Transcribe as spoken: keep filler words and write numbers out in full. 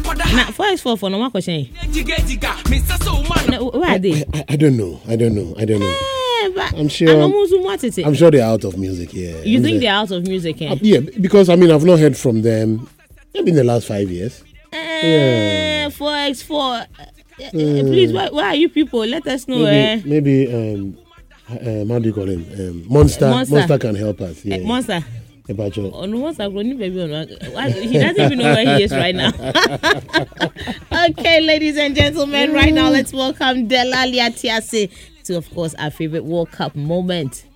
Now, four x four for no one question. Where are they? I, I don't know. I don't know. I don't know. Eh, but I'm sure. I'm, I'm sure they're out of music. Yeah. You think they're out of music? Eh? Uh, yeah, because I mean I've not heard from them maybe in the last five years. Eh, yeah. four by four. Uh, uh, please, where, where are you people? Let us know. Maybe, eh? maybe um, um, how do you call him? Um, Monster. Monster. Monster can help us. Yeah. Uh, Monster. Oh, no, Monster, baby, he doesn't even know where he is right now. Okay, ladies and gentlemen, right now let's welcome Delali Atiase to, of course, our favorite World Cup moment.